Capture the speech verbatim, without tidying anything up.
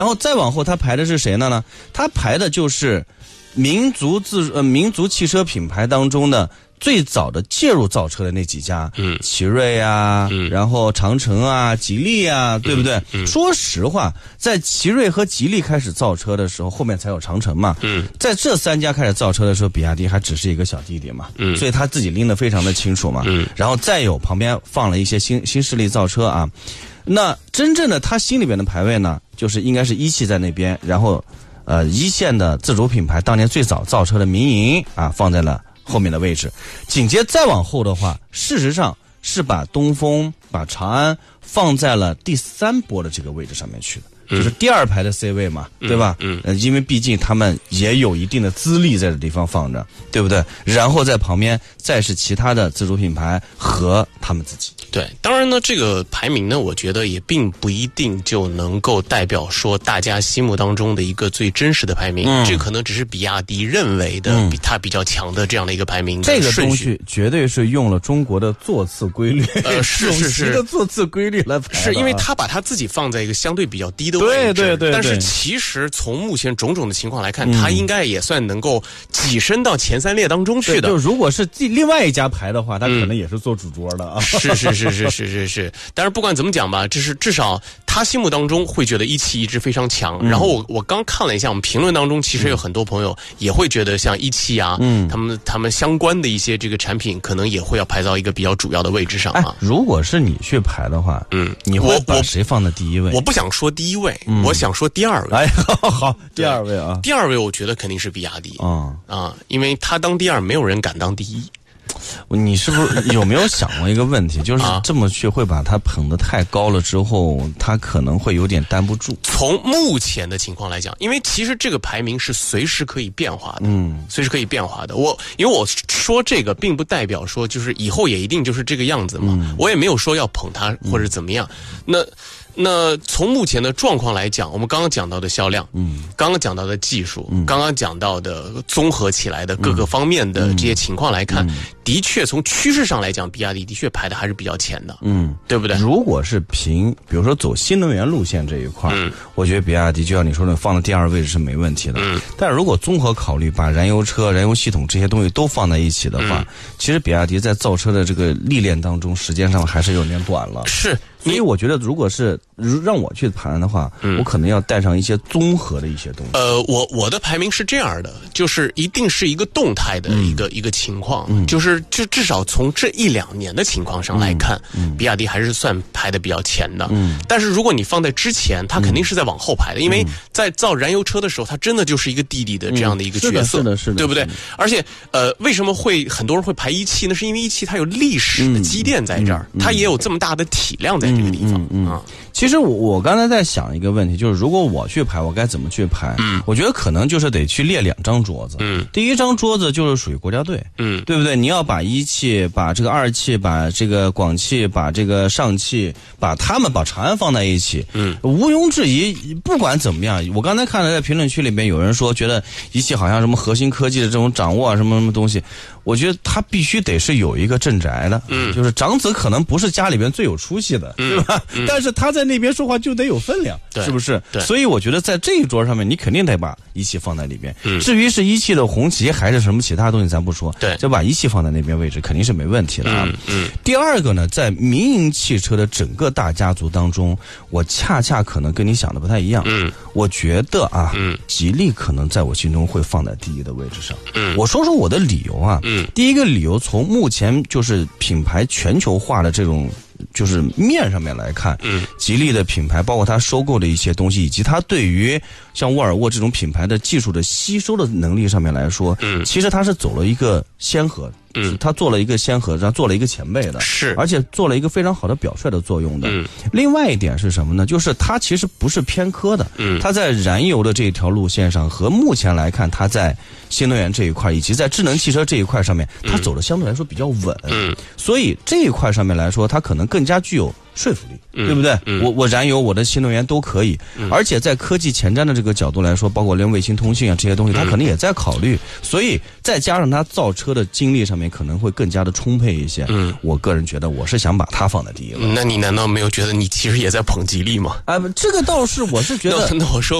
然后再往后它排的是谁呢呢？它排的就是民族自呃民族汽车品牌当中的最早的介入造车的那几家，嗯，奇瑞啊，嗯，然后长城啊，吉利啊，对不对？嗯，说实话，在奇瑞和吉利开始造车的时候，后面才有长城嘛，嗯，在这三家开始造车的时候，比亚迪还只是一个小弟弟嘛，嗯，所以他自己拎得非常的清楚嘛，嗯，然后再有旁边放了一些新新势力造车啊，那真正的他心里边的排位呢，就是应该是一汽在那边，然后呃一线的自主品牌当年最早造车的民营啊放在了后面的位置，紧接再往后的话，事实上是把东风、把长安放在了第三波的这个位置上面去的，嗯、就是第二排的 C 位嘛，嗯、对吧？嗯，呃，因为毕竟他们也有一定的资历在这地方放着，对不对？然后在旁边再是其他的自主品牌和他们自己。 对，当然呢，这个排名呢，我觉得也并不一定就能够代表说大家心目当中的一个最真实的排名，嗯、这可能只是比亚迪认为的、嗯、比它比较强的这样的一个排名的顺序。 这个东西绝对是用了中国的座次规律， 呃，是是是的座次规律来排的， 是因为他把他自己放在一个相对比较低的位置， 对对 对, 对。 但是其实从目前种种的情况来看，他、嗯、应该也算能够跻身到前三列当中去的。 就如果是另外一家排的话，他可能也是做主桌的啊。 嗯、是是是是是是是。但是不管怎么讲吧，这是至少他心目当中会觉得一汽一直非常强。嗯、然后我我刚看了一下我们评论当中，其实有很多朋友也会觉得像一汽啊，嗯，他们他们相关的一些这个产品，可能也会要排到一个比较主要的位置上啊。 哎、如果是你去排的话，嗯，你会把谁放在第一位？ 我不想说第一位，嗯、我想说第二位。 哎，好，第二位啊， 第二位我觉得肯定是比亚迪啊、嗯、啊，因为他当第二，没有人敢当第一。 你是不是有没有想过一个问题，就是这么去会把它捧得太高了之后，它可能会有点担不住。 从目前的情况来讲，因为其实这个排名是随时可以变化的，嗯，随时可以变化的。我因为我说这个，并不代表说就是以后也一定就是这个样子嘛，嗯、我也没有说要捧它或者怎么样。嗯、那。那从目前的状况来讲，我们刚刚讲到的销量，嗯，刚刚讲到的技术，嗯，刚刚讲到的综合起来的各个方面的这些情况来看，嗯、的确从趋势上来讲，比亚迪的确排的还是比较前的，嗯，对不对？ 如果是凭比如说走新能源路线这一块，嗯，我觉得比亚迪就像你说的，放在第二位置是没问题的，嗯，但是如果综合考虑，把燃油车、燃油系统这些东西都放在一起的话，嗯、其实比亚迪在造车的这个历练当中，时间上还是有点短了， 是。 所以我觉得，如果是让我去盘的话，嗯、我可能要带上一些综合的一些东西。 呃，我我的排名是这样的，就是一定是一个动态的一个、嗯、一个情况，嗯、就是就至少从这一两年的情况上来看，嗯、比亚迪还是算排的比较前的。嗯，但是如果你放在之前，它肯定是在往后排的，嗯、因为在造燃油车的时候，它真的就是一个弟弟的这样的一个角色， 是的，是的， 对不对？而且，呃，为什么会很多人会排一汽呢？是因为一汽它有历史的积淀在这儿，嗯嗯、它也有这么大的体量在。这个地方， 嗯嗯，啊，其实我我刚才在想一个问题，就是如果我去排，我该怎么去排？嗯，我觉得可能就是得去列两张桌子。嗯，第一张桌子就是属于国家队，嗯，对不对？你要把一汽、把这个二汽、把这个广汽、把这个上汽，把他们把长安放在一起，嗯，毋庸置疑。不管怎么样，我刚才看了在评论区里面有人说，觉得一汽好像什么核心科技的这种掌握啊，什么什么东西。我觉得他必须得是有一个镇宅的，嗯，就是长子可能不是家里边最有出息的，嗯、对吧？嗯、但是他在那边说话就得有分量，是不是？ 对。 所以我觉得在这一桌上面，你肯定得把一汽放在里边。嗯。至于是一汽的红旗还是什么其他东西，咱不说，对，就把一汽放在那边位置，肯定是没问题的啊。嗯。嗯第二个呢，在民营汽车的整个大家族当中，我恰恰可能跟你想的不太一样。嗯。我觉得啊，嗯，吉利可能在我心中会放在第一的位置上。嗯。我说说我的理由啊。嗯。第一个理由，从目前就是品牌全球化的这种就是面上面来看，嗯，吉利的品牌，包括它收购的一些东西，以及它对于像沃尔沃这种品牌的技术的吸收的能力上面来说，嗯，其实它是走了一个先河。嗯，他做了一个先河，然后做了一个前辈的， 是， 而且做了一个非常好的表率的作用的。嗯，另外一点是什么呢？就是他其实不是偏科的，嗯，他在燃油的这一条路线上，和目前来看，他在新能源这一块以及在智能汽车这一块上面，他走的相对来说比较稳。嗯，所以这一块上面来说，他可能更加具有说服力，嗯、对不对？嗯、我我燃油，我的新能源都可以，嗯、而且在科技前瞻的这个角度来说，包括连卫星通信啊这些东西，它可能也在考虑，嗯、所以再加上它造车的精力上面可能会更加的充沛一些。嗯，我个人觉得我是想把它放在第一位。 那你难道没有觉得你其实也在捧吉利吗？ 啊，这个倒是我是觉得， 那, 那我说。